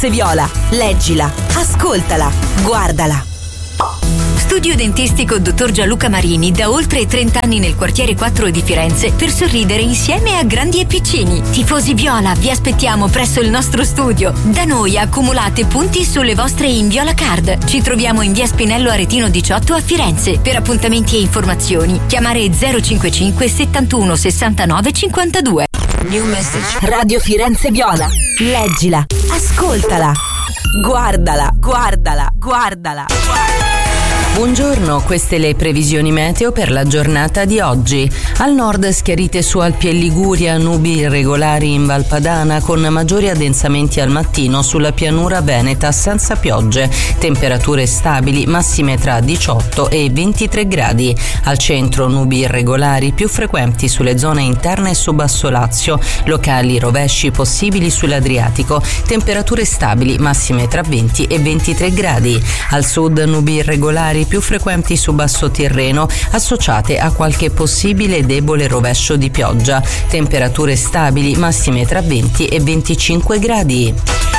Viola, leggila, ascoltala, guardala. Studio dentistico Dottor Gianluca Marini, da oltre 30 anni nel quartiere 4 di Firenze, per sorridere insieme a grandi e piccini. Tifosi viola, vi aspettiamo presso il nostro studio. Da noi accumulate punti sulle vostre Inviola Card. Ci troviamo in via Spinello Aretino 18 a Firenze. Per appuntamenti e informazioni chiamare 055 71 69 52. New message. Radio Firenze Viola, leggila, ascoltala, guardala, guardala, guardala. Buongiorno, queste le previsioni meteo per la giornata di oggi. Al nord schiarite su Alpi e Liguria, nubi irregolari in Val Padana con maggiori addensamenti al mattino sulla pianura veneta senza piogge. Temperature stabili, massime tra 18 e 23 gradi. Al centro nubi irregolari più frequenti sulle zone interne e su Basso Lazio. Locali rovesci possibili sull'Adriatico. Temperature stabili, massime tra 20 e 23 gradi. Al sud nubi irregolari più frequenti su Basso Tirreno, associate a qualche possibile debole rovescio di pioggia. Temperature stabili, massime tra 20 e 25 gradi.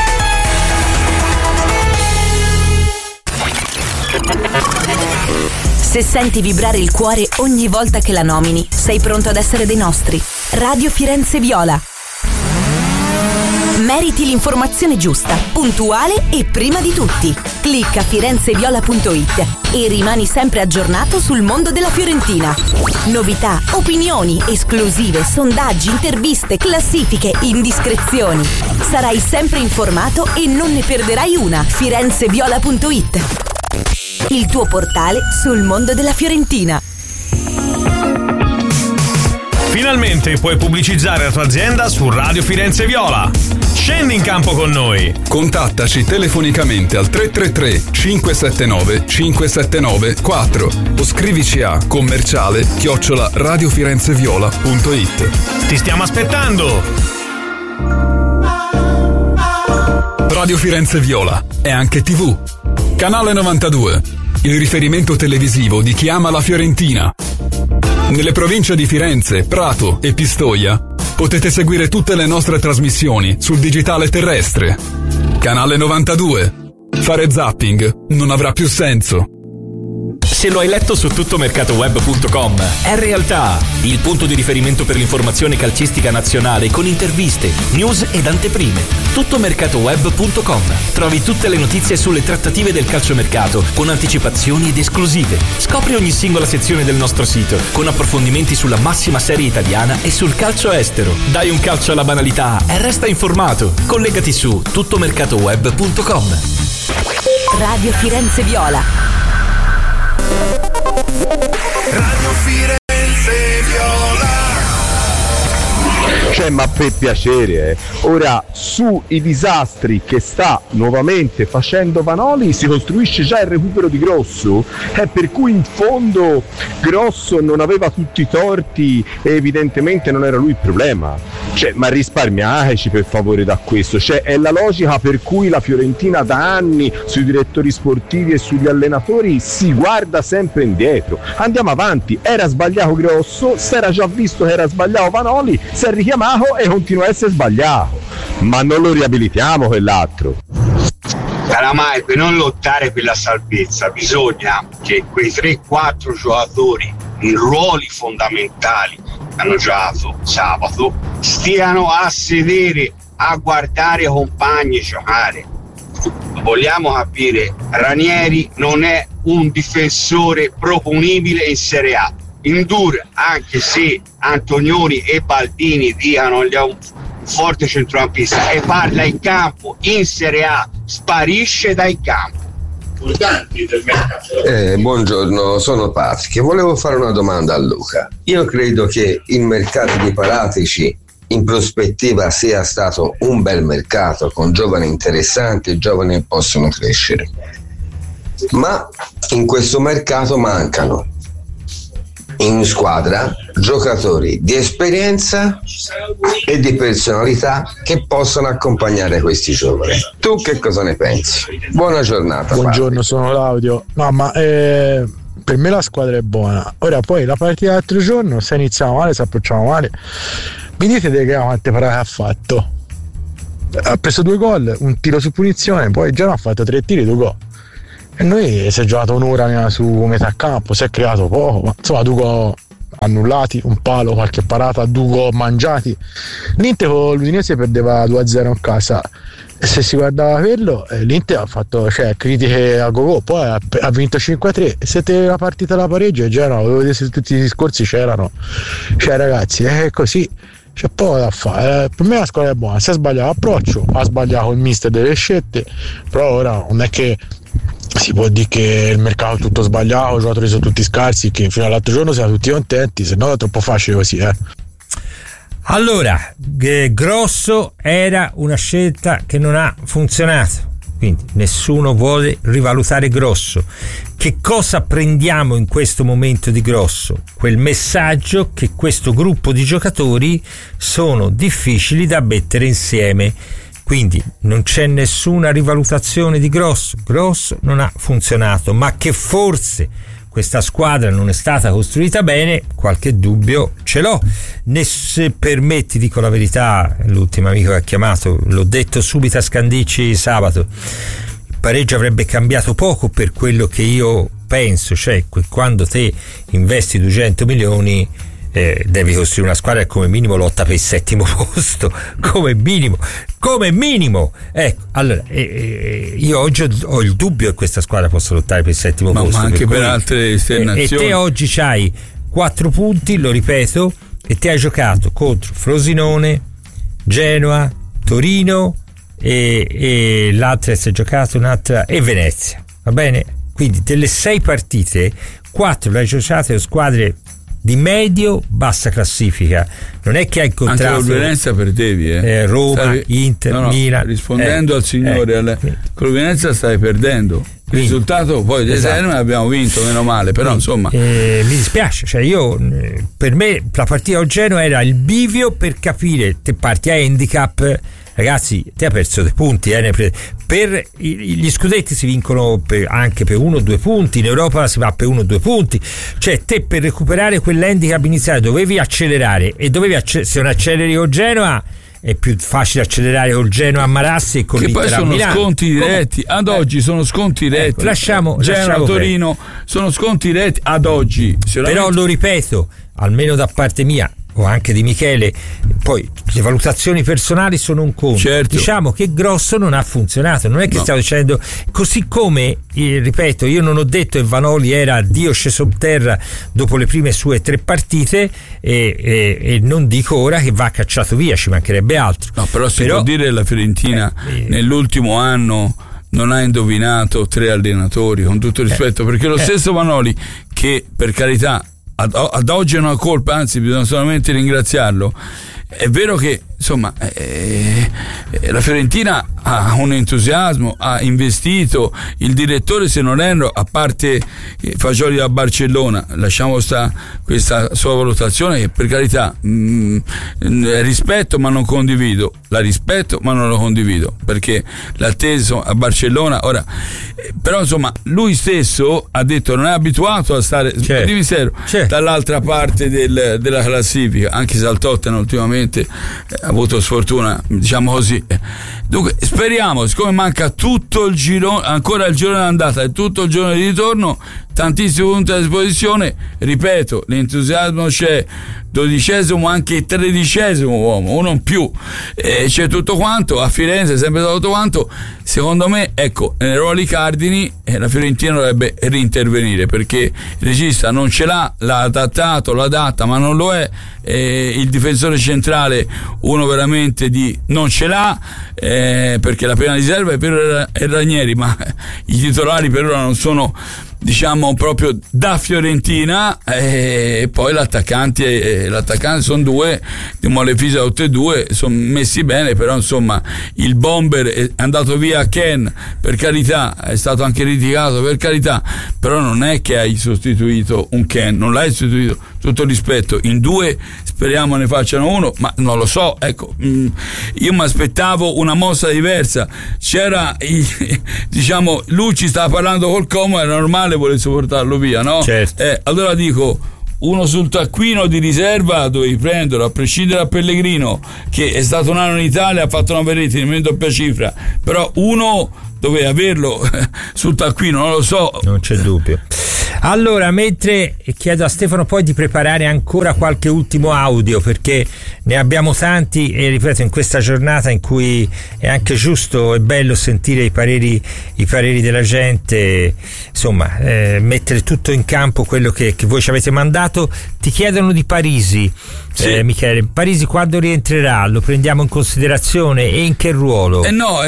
Se senti vibrare il cuore ogni volta che la nomini, sei pronto ad essere dei nostri. Radio Firenze Viola. Meriti l'informazione giusta, puntuale e prima di tutti. Clicca firenzeviola.it e rimani sempre aggiornato sul mondo della Fiorentina. Novità, opinioni, esclusive, sondaggi, interviste, classifiche, indiscrezioni. Sarai sempre informato e non ne perderai una. firenzeviola.it, il tuo portale sul mondo della Fiorentina. Finalmente puoi pubblicizzare la tua azienda su Radio Firenze Viola. Scendi in campo con noi. Contattaci telefonicamente al 333 579 579 4 o scrivici a commerciale@radiofirenzeviola.it. Ti stiamo aspettando. Radio Firenze Viola è anche TV. Canale 92, il riferimento televisivo di chi ama la Fiorentina. Nelle province di Firenze, Prato e Pistoia potete seguire tutte le nostre trasmissioni sul digitale terrestre. Canale 92. Fare zapping non avrà più senso. Se lo hai letto su tuttomercatoweb.com, è realtà, il punto di riferimento per l'informazione calcistica nazionale con interviste, news ed anteprime. Tuttomercatoweb.com. Trovi tutte le notizie sulle trattative del calciomercato con anticipazioni ed esclusive. Scopri ogni singola sezione del nostro sito con approfondimenti sulla massima serie italiana e sul calcio estero. Dai un calcio alla banalità e resta informato. Collegati su tuttomercatoweb.com. Radio Firenze Viola. Radio Firenze Viola. Cioè, ma per piacere, ora sui disastri che sta nuovamente facendo Vanoli si costruisce già il recupero di Grosso, per cui in fondo Grosso non aveva tutti i torti e evidentemente non era lui il problema. Cioè, ma risparmiateci per favore da questo, cioè è la logica per cui la Fiorentina da anni sui direttori sportivi e sugli allenatori si guarda sempre indietro. Andiamo avanti, era sbagliato Grosso, si era già visto che era sbagliato Vanoli, si è richiamato e continua a essere sbagliato, ma non lo riabilitiamo quell'altro. Calamai, per non lottare per la salvezza bisogna che quei 3-4 giocatori in ruoli fondamentali che hanno giocato sabato stiano a sedere a guardare i compagni giocare. Vogliamo capire, Ranieri non è un difensore proponibile in Serie A. Indure, anche se Antonioni e Baldini diano gli un forte centrocampista e parla in campo in Serie A, sparisce dai campi. Buongiorno, sono Patrick. Volevo fare una domanda a Luca. Io credo che il mercato di Paratici in prospettiva sia stato un bel mercato con giovani interessanti, giovani che possono crescere, ma in questo mercato mancano in squadra giocatori di esperienza e di personalità che possano accompagnare questi giovani. Tu che cosa ne pensi? Buona giornata. Buongiorno, Fabio. sono Claudio. No, ma per me la squadra è buona. Ora poi la partita dell'altro giorno, se iniziamo male, se approcciamo male, mi dite quante parate ha fatto? ha preso 2 gol, un tiro su punizione, poi il Genoa ha fatto 3 tiri, 2 gol. E noi si è giocato un'ora su metà campo, si è creato poco, ma insomma 2 gol annullati, un palo, qualche parata, 2 gol mangiati. L'Inter con l'Udinese perdeva 2-0 in casa, e se si guardava quello, l'Inter ha fatto critiche a go-go, poi ha vinto 5-3. Siete la partita alla pareggio e Genoa, lo vedete se tutti i discorsi c'erano, ragazzi, è così, c'è poco da fare. Per me la squadra è buona, se ha sbagliato l'approccio, ha sbagliato il mister delle scelte, però ora non è che si può dire che il mercato è tutto sbagliato, i giocatori sono tutti scarsi, che fino all'altro giorno siamo tutti contenti, se no è troppo facile così. Allora, Grosso era una scelta che non ha funzionato, quindi nessuno vuole rivalutare Grosso. Che cosa prendiamo in questo momento di Grosso? Quel messaggio che questo gruppo di giocatori sono difficili da mettere insieme. Quindi non c'è nessuna rivalutazione di Grosso non ha funzionato, ma che forse questa squadra non è stata costruita bene, qualche dubbio ce l'ho. Se permetti, dico la verità, l'ultimo amico che ha chiamato, l'ho detto subito a Scandicci sabato, il pareggio avrebbe cambiato poco per quello che io penso, cioè quando te investi 200 milioni devi costruire una squadra che come minimo lotta per il 7° posto, come minimo. Ecco, allora io oggi ho il dubbio che questa squadra possa lottare per il 7° posto, ma anche per altre esternazioni. E te oggi c'hai 4 punti, lo ripeto, e te hai giocato contro Frosinone, Genoa, Torino e l'altra si è giocato un'altra, e Venezia, va bene? Quindi delle 6 partite 4 le hai giocate squadre di medio-bassa classifica. Non è che hai incontrato anche con Venezia perdevi, Roma, Inter, Milan. Rispondendo al signore, con Venezia stai perdendo. Il risultato poi l'esame abbiamo vinto, meno male, però insomma mi dispiace, cioè io per me la partita con Genoa era il bivio per capire, te parti a handicap. Ragazzi, te hai perso 2 punti, per gli scudetti si vincono anche per 1 o 2 punti, in Europa si va per 1 o 2 punti, cioè te per recuperare quell'handicap iniziale dovevi accelerare, e se non acceleri con Genoa è più facile accelerare col Genoa a Marassi e con l'Inter a Milano. Che poi sono sconti diretti, ad oggi sono sconti diretti. Lasciamo Torino sono sconti diretti ad oggi. Però lo ripeto, almeno da parte mia o anche di Michele, poi le valutazioni personali sono un conto. Certo. Diciamo che Grosso non ha funzionato, non è che stiamo dicendo, così come ripeto, io non ho detto che Vanoli era Dio sceso in terra dopo le prime sue 3 partite e non dico ora che va cacciato via, ci mancherebbe altro. No, però si può dire che la Fiorentina nell'ultimo anno non ha indovinato 3 allenatori, con tutto il rispetto, perché lo stesso Vanoli, che per carità ad oggi non ha colpa, anzi bisogna solamente ringraziarlo, è vero che insomma la Fiorentina ha un entusiasmo, ha investito, il direttore, se non erro, a parte Fagioli da Barcellona, lasciamo questa sua valutazione che per carità rispetto ma non condivido, la rispetto ma non lo condivido, perché l'atteso a Barcellona ora, però insomma lui stesso ha detto non è abituato a stare dall'altra parte della classifica, anche se al Tottenham ultimamente ha avuto sfortuna, diciamo così. Dunque speriamo, siccome manca tutto il girone, ancora il girone d'andata e tutto il girone di ritorno, tantissimi punti a disposizione, ripeto, l'entusiasmo c'è, 12esimo, anche 13esimo uomo, uno in più, c'è tutto quanto, a Firenze è sempre stato tutto quanto. Secondo me, ecco, nei ruoli cardini la Fiorentina dovrebbe rintervenire, perché il regista non ce l'ha adattato, lo adatta ma non lo è, il difensore centrale uno veramente non ce l'ha, perché la prima riserva è per Ranieri, ma i titolari per ora non sono, diciamo, proprio da Fiorentina, e poi l'attaccante sono 2, di Molefisa tutte e 2 sono messi bene, però insomma il bomber è andato via Ken, per carità, è stato anche criticato, per carità, però non è che hai sostituito un Ken, non l'hai sostituito, tutto rispetto, in 2 speriamo ne facciano 1, ma non lo so, ecco, io mi aspettavo una mossa diversa, c'era diciamo, Lucci stava parlando col Como, era normale volesse portarlo via, no? Certo. Allora dico, uno sul taccuino di riserva dovevi prenderlo, a prescindere da Pellegrino, che è stato un anno in Italia, ha fatto 9 reti, nemmeno doppia cifra, però uno doveva averlo sul taccuino, non lo so. Non c'è dubbio. Allora, mentre chiedo a Stefano poi di preparare ancora qualche ultimo audio, perché ne abbiamo tanti e ripeto, in questa giornata in cui è anche giusto e bello sentire i pareri della gente, insomma, mettere tutto in campo quello che voi ci avete mandato. Ti chiedono di Parisi, sì. Michele, Parisi quando rientrerà? Lo prendiamo in considerazione e in che ruolo?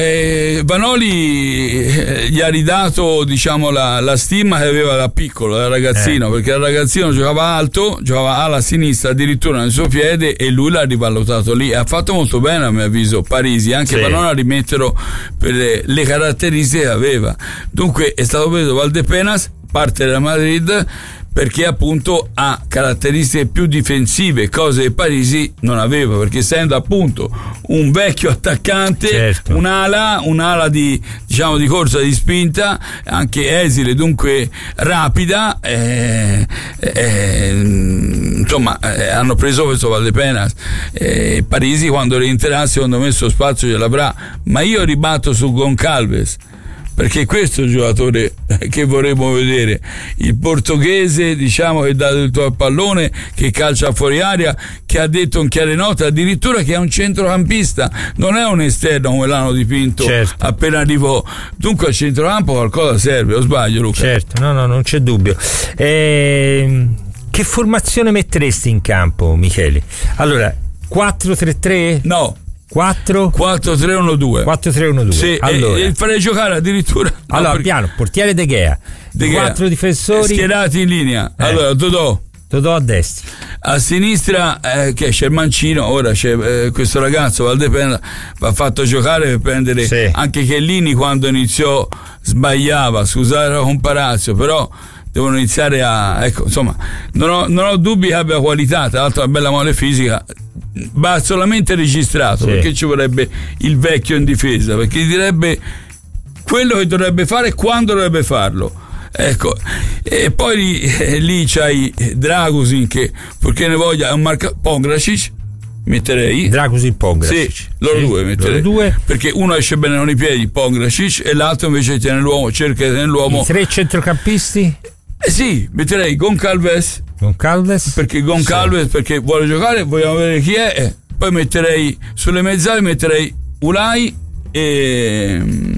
Vanoli gli ha ridato, diciamo, la stima che aveva da piccolo, da ragazzino, perché da ragazzino giocava alto, giocava ala sinistra addirittura nel suo piede, e lui l'ha rivalutato lì. Ha fatto molto bene, a mio avviso, Parisi, anche per non rimetterlo per le caratteristiche che aveva. Dunque è stato preso Valdepenas, parte della Madrid, perché appunto ha caratteristiche più difensive, cose che Parisi non aveva, perché essendo appunto un vecchio attaccante, un'ala di, diciamo, di corsa, di spinta, anche esile, dunque rapida, insomma, hanno preso questo Valdepenas. Parisi quando rientrerà secondo me il suo spazio ce l'avrà, ma io ribatto su Goncalves, perché questo è il giocatore che vorremmo vedere, il portoghese, diciamo, che dà del tuo pallone, che calcia fuori aria, che ha detto in chiare note addirittura che è un centrocampista, non è un esterno come l'hanno dipinto appena arrivò. Dunque al centrocampo qualcosa serve, o sbaglio, Luca? Certo, no, non c'è dubbio. Che formazione metteresti in campo, Michele? Allora, 4-3-3? No, 4-3-1-2. 4-3-1-2. Sì, allora, e farei giocare addirittura. Allora, piano, portiere De Gea. 4 difensori schierati in linea. Allora, Dodò a destra. A sinistra che c'è il mancino, ora c'è questo ragazzo Valdepenas, va fatto giocare per prendere anche Chiellini quando iniziò sbagliava, scusate la comparazione, però devono iniziare ecco, insomma, non ho dubbi che abbia qualità, tra l'altro una bella mole fisica, va solamente registrato, perché ci vorrebbe il vecchio in difesa, perché gli direbbe quello che dovrebbe fare e quando dovrebbe farlo. Ecco, e poi lì c'hai Dragusin che, perché ne voglia, è un Pongracic, metterei Dragusin, Pongracic, sì, loro due metterei, perché uno esce bene con i piedi, Pongracic, e l'altro invece tiene l'uomo, cerca di tenere l'uomo. I 3 centrocampisti? Sì, metterei Goncalves, perché Goncalves perché vuole giocare, vogliamo vedere chi è, poi metterei sulle mezzali, metterei Ulai e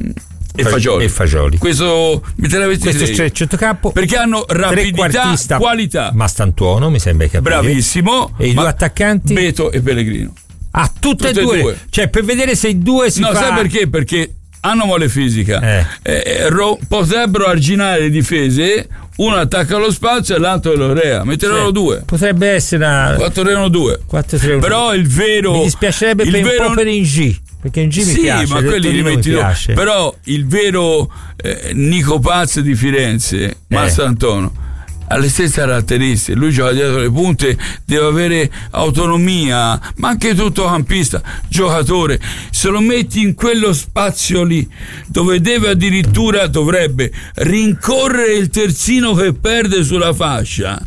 Fagioli. Questo metterei è centrocampo, perché hanno rapidità, qualità. Mastantuono mi sembra che bravissimo. E i due attaccanti Beto e Pellegrino. Tutte e due. Cioè, per vedere se i due si fa. No, sai perché? Perché hanno mole fisica, potrebbero arginare le difese, uno attacca lo spazio e l'altro lo crea, metteranno due, potrebbe essere una 4-3-1-2. Però il vero, mi dispiacerebbe un po' per Ingi, perché Ingi mi piace, ma quelli li metti tu. Però il vero Nico Paz di Firenze, Mastantuono, ha le stesse caratteristiche, lui gioca dietro le punte, deve avere autonomia, ma anche tutto campista, giocatore, se lo metti in quello spazio lì dove dovrebbe rincorrere il terzino che perde sulla fascia,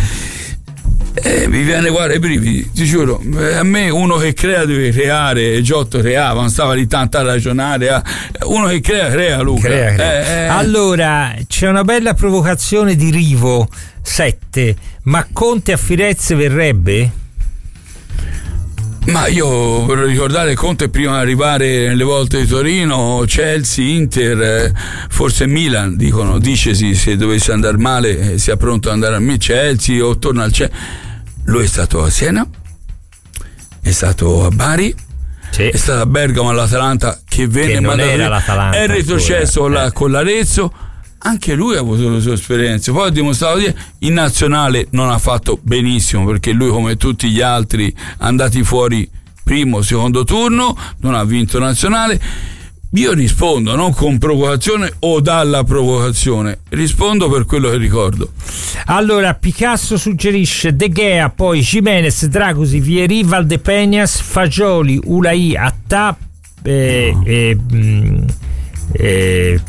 mi viene, guarda, i brividi, ti giuro. A me uno che crea deve creare, Giotto creava, non stava lì tanto a ragionare, uno che crea, Luca. Crea. Allora, c'è una bella provocazione di Rivo 7, ma Conte a Firenze verrebbe? Ma io vorrei ricordare Conte prima di arrivare nelle volte di Torino, Chelsea, Inter, forse Milan, dicesi se dovesse andare male sia pronto ad andare a Chelsea o torna al Chelsea. Lui è stato a Siena, è stato a Bari, è stato a Bergamo all'Atalanta che venne mandato, è retrocesso con l'Arezzo. Anche lui ha avuto le sue esperienze, poi ha dimostrato che in nazionale non ha fatto benissimo, perché lui, come tutti gli altri andati fuori primo, secondo turno, non ha vinto nazionale. Io rispondo non con provocazione o dalla provocazione, rispondo per quello che ricordo. Allora, Picasso suggerisce De Gea, poi Jimenez, Dragusi, Vieri, Valdepenas, Fagioli, Ulai, Attà,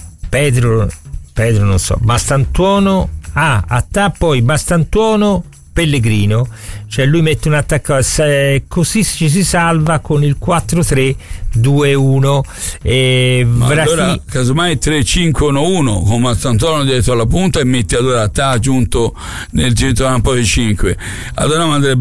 Pedro non so, Mastantuono, Attà, poi Mastantuono, Pellegrino, cioè lui mette un attacco, così ci si salva con il 4-3-2-1 ma allora casomai 3-5-1-1 con Mastantuono dietro alla punta e metti allora Tà giunto nel centrocampo di 5. Allora